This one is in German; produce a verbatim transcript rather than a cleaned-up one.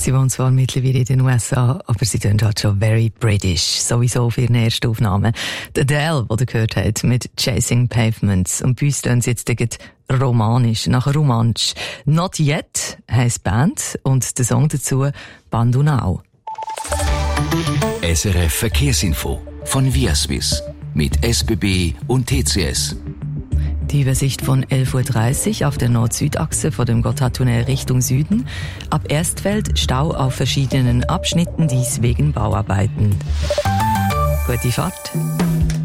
Sie wohnt zwar mittlerweile in den U S A, aber sie klingt halt schon very British. Sowieso für ihre erste Aufnahme. Die Adele, die ihr gehört habt, mit Chasing Pavements. Und bei uns klingt sie jetzt gleich romanisch, nachher romantisch. Not Yet heisst Band und der Song dazu Bandunau. S R F Verkehrsinfo von Viaswiss mit S B B und T C S. Die Übersicht von elf Uhr dreißig auf der Nord-Süd-Achse vor dem Gotthardtunnel Richtung Süden. Ab Erstfeld Stau auf verschiedenen Abschnitten, dies wegen Bauarbeiten. Gute Fahrt.